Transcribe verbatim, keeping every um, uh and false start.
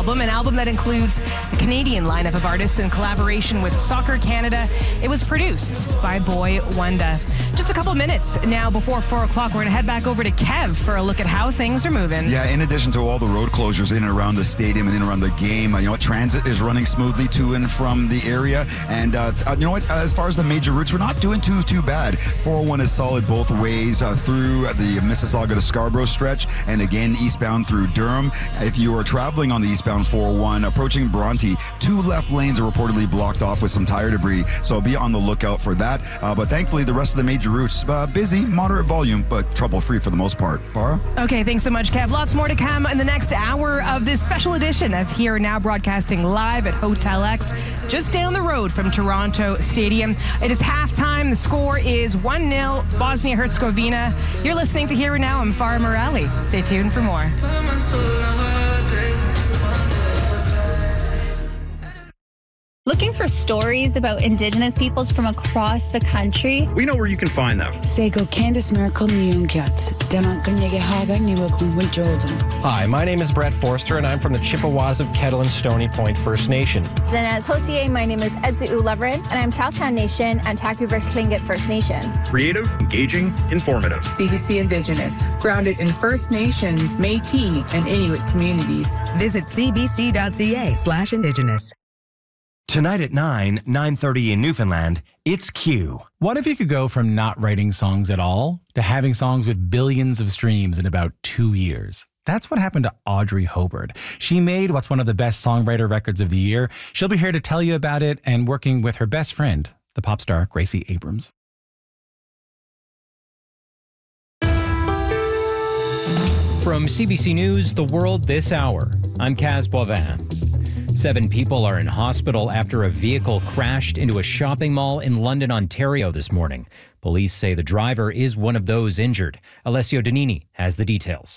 album, an album that includes a Canadian lineup of artists in collaboration with Soccer Canada. It was produced by Boy Wonder. Just a couple minutes now before four o'clock, we're going to head back over to Kev for a look at how things are moving. Yeah, in addition to all the road closures in and around the stadium and in and around the game, uh, you know what, transit is running smoothly to and from the area. And uh, uh, you know what, as far as the major routes, we're not doing too, too bad. four oh one is solid both ways uh, through the Mississauga to Scarborough stretch, and again, eastbound through Durham. If you are traveling on the eastbound four oh one, approaching Bronte, two left lanes are reportedly blocked off with some tire debris, so be on the lookout for that. Uh, but thankfully, the rest of the major routes, uh, busy, moderate volume, but trouble-free for the most part. Bara? Okay, thanks so much, Kev. Lots more to come in the next hour of this special edition of Here Now, broadcasting live at Hotel X, just down the road from Toronto Stadium. It is halftime. The score is one nil, Bosnia-Herzegovina. You're listening to Here Now. I'm Farah Morelli. Stay tuned for more. Looking for stories about Indigenous peoples from across the country? We know where you can find them. Sego Candice Miracle Nyungyat, Dana Kanyege Haga Niwakun Jordan. Hi, my name is Brett Forster, and I'm from the Chippewas of Kettle and Stony Point First Nation. Zenaz Hotier, my name is Edzu Uleverin, and I'm Chowtown Nation and Taku-Verk Tlingit First Nations. Creative, engaging, informative. C B C Indigenous, grounded in First Nations, Métis, and Inuit communities. Visit cbc.ca slash Indigenous. Tonight at nine, nine thirty in Newfoundland, it's Q. What if you could go from not writing songs at all to having songs with billions of streams in about two years? That's what happened to Audrey Hobart. She made what's one of the best songwriter records of the year. She'll be here to tell you about it and working with her best friend, the pop star Gracie Abrams. From C B C News, The World This Hour, I'm Kaz Boivin. Seven people are in hospital after a vehicle crashed into a shopping mall in London, Ontario this morning. Police say the driver is one of those injured. Alessio Danini has the details.